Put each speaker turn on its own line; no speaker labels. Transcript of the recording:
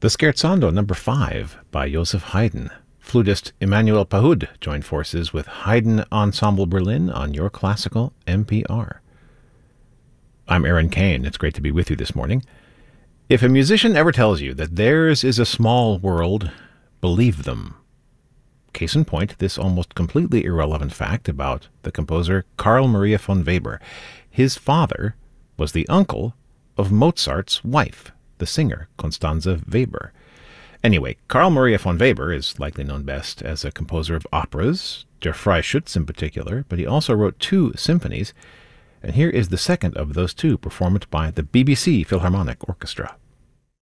The Scherzando No. 5 by Joseph Haydn. Flutist Emmanuel Pahud joined forces with Haydn Ensemble Berlin on Your Classical NPR. I'm Aaron Kane. It's great to be with you this morning. If a musician ever tells you that theirs is a small world, believe them. Case in point, this almost completely irrelevant fact about the composer Carl Maria von Weber. His father was the uncle of Mozart's wife, the singer Constanze Weber. Anyway, Carl Maria von Weber is likely known best as a composer of operas, Der Freischütz in particular, but he also wrote 2 symphonies, and here is the second of those 2 performed by the BBC Philharmonic Orchestra.